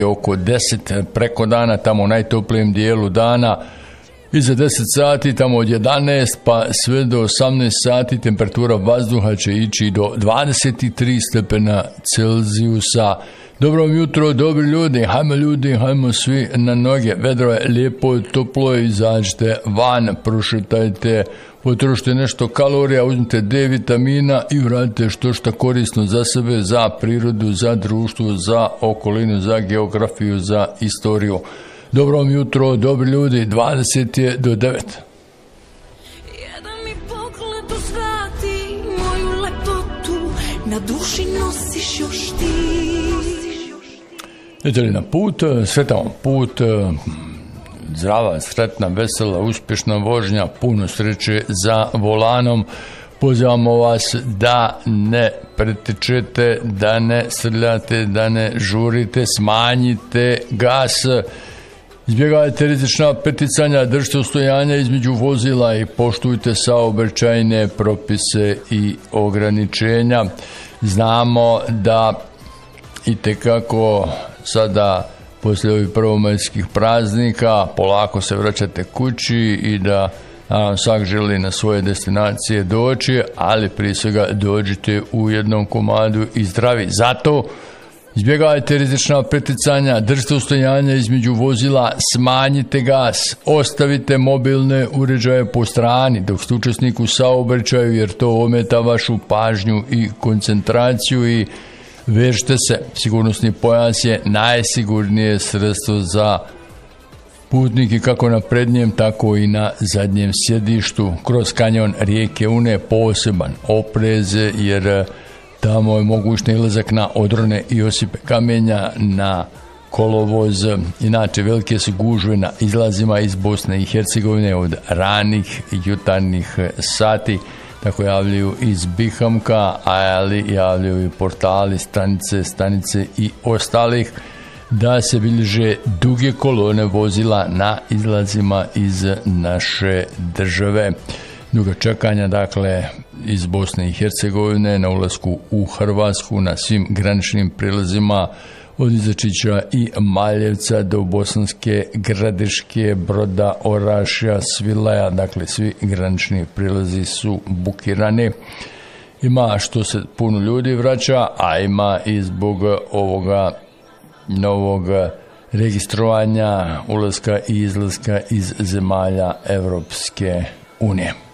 oko 10 preko dana, tamo u najtoplijem dijelu dana. I za 10 sati, tamo od 11 pa sve do 18 sati, temperatura vazduha će ići do 23 stepena Celzijusa. Dobro jutro, dobri ljudi, hajmo svi na noge. Vedro je lijepo, toplo je, izađite van, prošetajte, potrošite nešto kalorija, uzmite D vitamina i uradite što korisno za sebe, za prirodu, za društvo, za okolinu, za geografiju, za istoriju. Dobro jutro, dobri ljudi, 20 je do 9. Jedan mi pogled uzvrati moju lepotu, na duši nosiš još ti. Idete li na put, sretan vam put, zdrava, sretna, vesela, uspješna vožnja, puno sreće za volanom. Pozivamo vas da ne pretečete, da ne srljate, da ne žurite, smanjite gas. Izbjegajte rizična preticanja, držite ustojanja između vozila i poštujte saobraćajne propise i ograničenja. Znamo da itekako sada poslije ovih prvomajskih praznika polako se vraćate kući i da svak želi na svoje destinacije doći, ali prije svega dođite u jednom komadu i zdravi. Zato izbjegajte rizična preticanja, držite ustojanja između vozila, smanjite gas, ostavite mobilne uređaje po strani dok ste učesnik u saobraćaju, jer to ometa vašu pažnju i koncentraciju. I vežite se, sigurnosni pojas je najsigurnije sredstvo za putnike kako na prednjem, tako i na zadnjem sjedištu. Kroz kanjon rijeke Une poseban oprez, jer tamo je moguć nailazak na odrone i osipe kamenja, na kolovoz. Inače, velike su gužve na izlazima iz Bosne i Hercegovine od ranih jutarnjih sati. Tako javljaju iz Bihamka, ali javljaju i portali, stanice i ostalih, da se bilježe duge kolone vozila na izlazima iz naše države. Duga čekanja, dakle, iz Bosne i Hercegovine na ulasku u Hrvatsku na svim graničnim prilazima od Izačića i Maljevca do Bosanske Gradiške, Broda, Orašja, Svilaja, dakle svi granični prilazi su bukirani. Ima što se puno ljudi vraća, a ima i zbog ovoga novog registrovanja ulaska i izlaska iz zemalja Evropske unije.